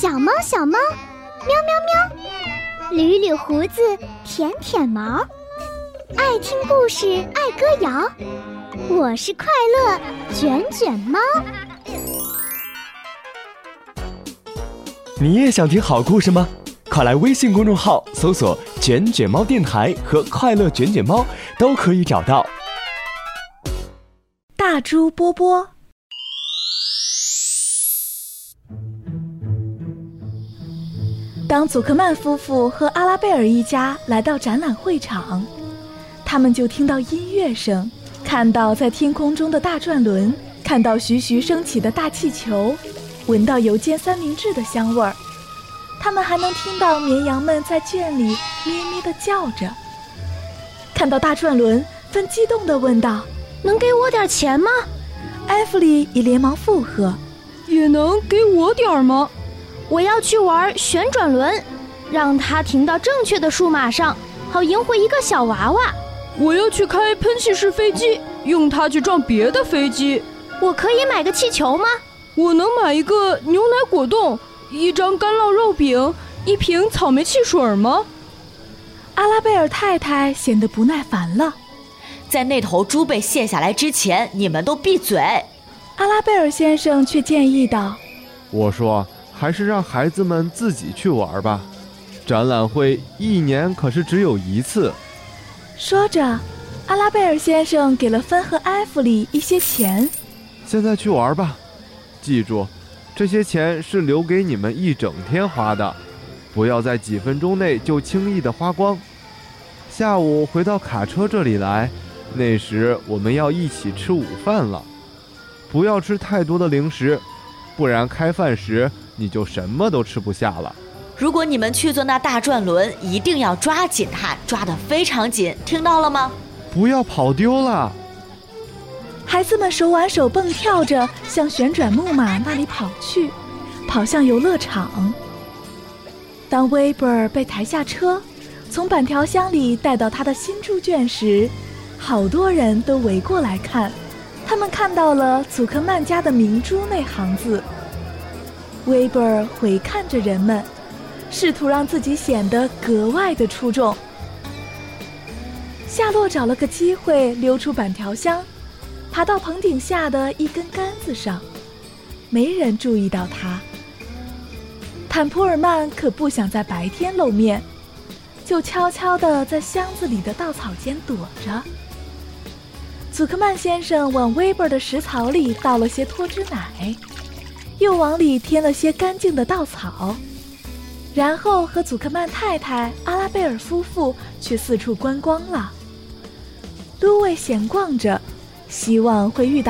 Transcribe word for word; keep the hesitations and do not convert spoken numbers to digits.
小猫小猫，喵喵喵，捋捋胡子，舔舔毛，爱听故事，爱歌谣，我是快乐卷卷猫。 你也想听好故事吗？快来微信公众号搜索卷卷猫电台和快乐卷卷猫，都可以找到。 大猪波波。当祖克曼夫妇和阿拉贝尔一家来到展览会场，他们就听到音乐声，看到在天空中的大转轮，看到徐徐升起的大气球，闻到油煎三明治的香味儿。他们还能听到绵羊们在圈里咩咩地叫着。看到大转轮，芬激动地问道：“ 能给我点钱吗？” 艾弗里也连忙附和：“ 也能给我点吗？ 我要去玩旋转轮，让它停到正确的数码上，好赢回一个小娃娃。 我要去开喷气式飞机，用它去撞别的飞机。 我可以买个气球吗？ 我能买一个牛奶果冻，一张干酪肉饼，一瓶草莓汽水吗？” 阿拉贝尔太太显得不耐烦了：“ 在那头猪被卸下来之前，你们都闭嘴。” 阿拉贝尔先生却建议道：“ 我说还是让孩子们自己去玩吧，展览会一年可是只有一次。” 说着，阿拉贝尔先生给了芬和艾弗里一些钱。 现在去玩吧，记住，这些钱是留给你们一整天花的，不要在几分钟内就轻易的花光。下午回到卡车这里来，那时我们要一起吃午饭了。不要吃太多的零食，不然开饭时你就什么都吃不下了。 如果你们去坐那大转轮，一定要抓紧它，抓得非常紧，听到了吗？ 不要跑丢了。 孩子们手挽手蹦跳着向旋转木马那里跑去，跑向游乐场。当威伯尔被抬下车，从板条箱里带到他的新猪圈时，好多人都围过来看。他们看到了祖克曼家的明珠那行字。威伯尔回看着人们，试图让自己显得格外的出众。夏洛找了个机会溜出板条箱，爬到棚顶下的一根杆子上，没人注意到他。坦普尔曼可不想在白天露面，就悄悄地在箱子里的稻草间躲着。祖克曼先生往威伯尔的食槽里倒了些脱脂奶，又往里添了些干净的稻草，然后和祖克曼太太、阿拉贝尔夫妇去四处观光了。都尉闲逛着，希望会遇到